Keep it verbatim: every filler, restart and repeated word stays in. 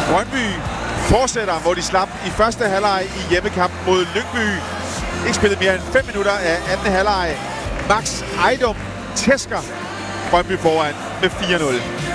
Brøndby fortsætter, hvor de slap i første halvleg i hjemmekamp mod Lyngby. Ikke spillet mere end fem minutter af anden halvleg. Max Ejdom tæsker Brøndby foran med fire nul.